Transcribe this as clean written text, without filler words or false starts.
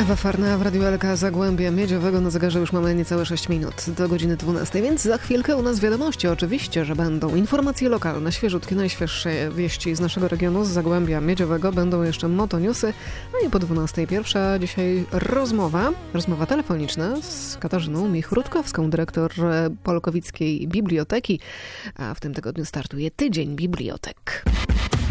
Ewa Farna w Radiu LK Zagłębia Miedziowego. Na zegarze już mamy niecałe 6 minut do godziny 12, więc za chwilkę u nas wiadomości. Oczywiście, że będą informacje lokalne, świeżutkie, najświeższe wieści z naszego regionu, z Zagłębia Miedziowego. Będą jeszcze motoniusy, no i po 12 pierwsza dzisiaj rozmowa telefoniczna z Katarzyną Michrutkowską, dyrektor Polkowickiej Biblioteki, a w tym tygodniu startuje Tydzień Bibliotek.